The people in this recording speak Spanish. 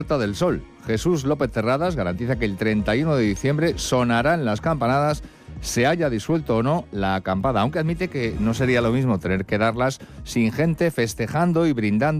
Puerta del Sol. Jesús López Terradas garantiza que el 31 de diciembre sonarán las campanadas, se haya disuelto o no la acampada, aunque admite que no sería lo mismo tener que darlas sin gente festejando y brindando